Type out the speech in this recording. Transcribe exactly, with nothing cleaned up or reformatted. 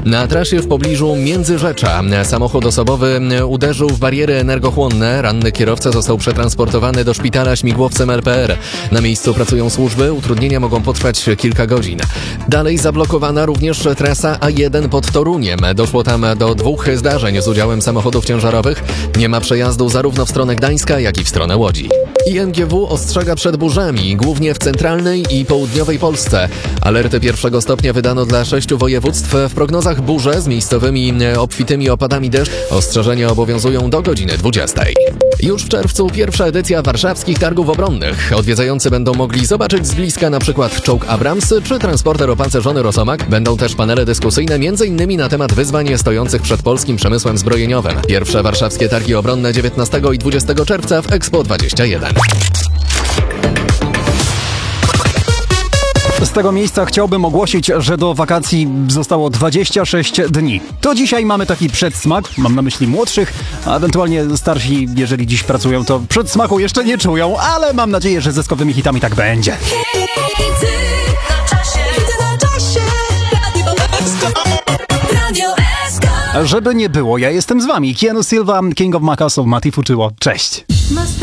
Na trasie w pobliżu Międzyrzecza samochód osobowy uderzył w bariery energochłonne. Ranny kierowca został przetransportowany do szpitala śmigłowcem L P R. Na miejscu pracują służby, utrudnienia mogą potrwać kilka godzin. Dalej zablokowana również trasa A jeden pod Toruniem. Doszło tam do dwóch zdarzeń z udziałem samochodów ciężarowych. Nie ma przejazdu zarówno w stronę Gdańska, jak i w stronę Łodzi. I N G W ostrzega przed burzami, głównie w centralnej i południowej Polsce. Alerty pierwszego stopnia wydano dla sześciu województw. W prognozach burze z miejscowymi obfitymi opadami deszczu. Ostrzeżenia obowiązują do godziny dwudziestej. Już w czerwcu pierwsza edycja warszawskich targów obronnych. Odwiedzający będą mogli zobaczyć z bliska na przykład czołg Abrams czy transporter opancerzony Rosomak. Będą też panele dyskusyjne m.in. na temat wyzwań stojących przed polskim przemysłem zbrojeniowym. Pierwsze warszawskie targi obronne dziewiętnastego i dwudziestego czerwca w Expo dwadzieścia jeden. Z tego miejsca chciałbym ogłosić, że do wakacji zostało dwadzieścia sześć dni. To dzisiaj mamy taki przedsmak, mam na myśli młodszych, a ewentualnie starsi, jeżeli dziś pracują, to przedsmaku jeszcze nie czują, ale mam nadzieję, że ze skowymi hitami tak będzie. Żeby nie było, ja jestem z wami. Keanu Silva, King of Macasov, Mati Fuczyło. Cześć!